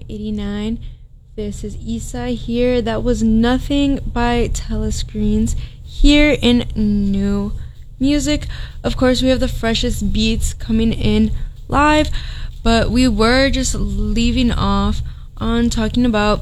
FM 89. This is Isa here. That was Nothing by Telescreens here in New Music. Of course, we have the freshest beats coming in live, but we were just leaving off on talking about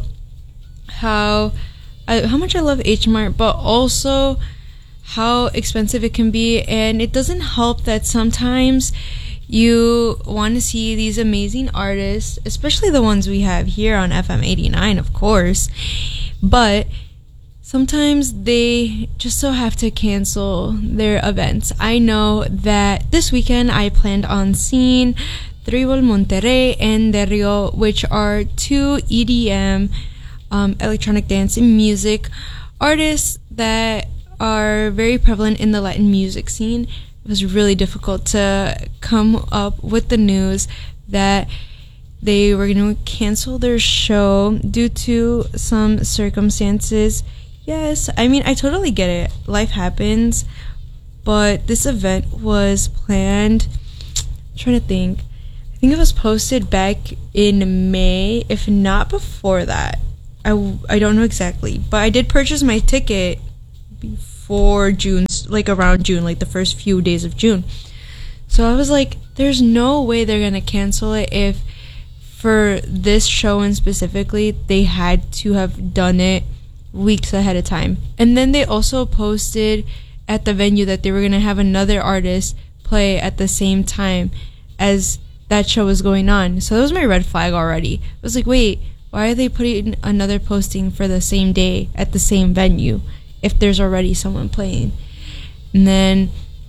how much I love H Mart, but also how expensive it can be. And it doesn't help that sometimes you want to see these amazing artists, especially the ones we have here on FM 89, of course, but sometimes they just so have to cancel their events. I know that this weekend I planned on seeing Tribal Monterrey and De Rio, which are two EDM, electronic dance and music artists that are very prevalent in the Latin music scene. It was really difficult to come up with the news that they were going to cancel their show due to some circumstances. Yes, I mean, I totally get it. Life happens. But this event was planned, I'm trying to think. I think it was posted back in May, if not before that. I don't know exactly. But I did purchase my ticket before June, like around June, like the first few days of June. So I was like, there's no way they're going to cancel it if for this show and specifically, they had to have done it weeks ahead of time. And then they also posted at the venue that they were going to have another artist play at the same time as that show was going on. So that was my red flag already. I was like, wait, why are they putting another posting for the same day at the same venue if there's already someone playing? And then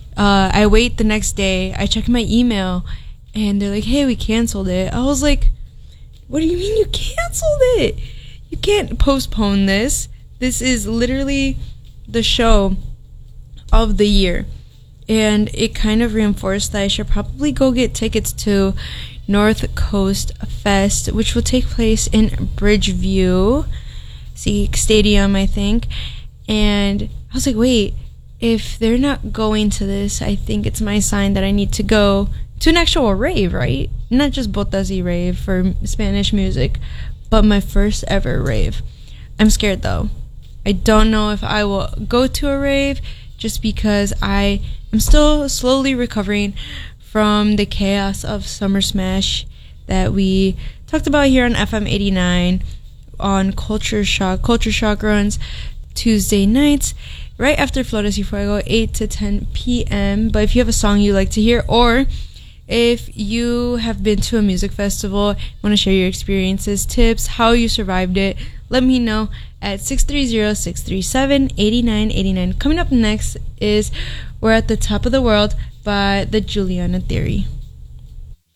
I wait the next day, I check my email, and they're like, hey, we canceled it. I was like, what do you mean you canceled it? You can't postpone this. This is literally the show of the year. And it kind of reinforced that I should probably go get tickets to North Coast Fest, which will take place in Bridgeview Stadium, I think. And I was like, wait, if they're not going to this, I think it's my sign that I need to go to an actual rave, right? Not just Botasy rave for Spanish music, but my first ever rave. I'm scared though. I don't know if I will go to a rave just because I am still slowly recovering from the chaos of Summer Smash that we talked about here on FM 89 on Culture Shock. Culture Shock runs Tuesday nights right after Flores y Fuego, 8 to 10 p.m. But if you have a song you like to hear, or if you have been to a music festival, want to share your experiences, tips, how you survived it, let me know at 630-637-8989. Coming up next is We're at the Top of the World by the Juliana Theory.